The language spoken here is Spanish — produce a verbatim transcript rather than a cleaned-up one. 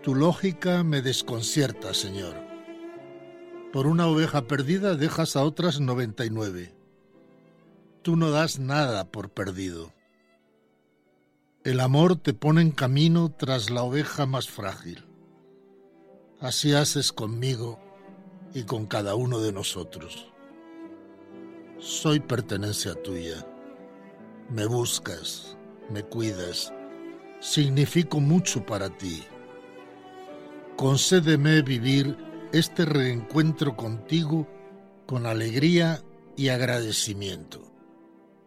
Tu lógica me desconcierta, Señor. Por una oveja perdida dejas a otras noventa y nueve. Tú no das nada por perdido. El amor te pone en camino tras la oveja más frágil. Así haces conmigo y con cada uno de nosotros. Soy pertenencia tuya. Me buscas, me cuidas. Significo mucho para ti. Concédeme vivir este reencuentro contigo con alegría y agradecimiento.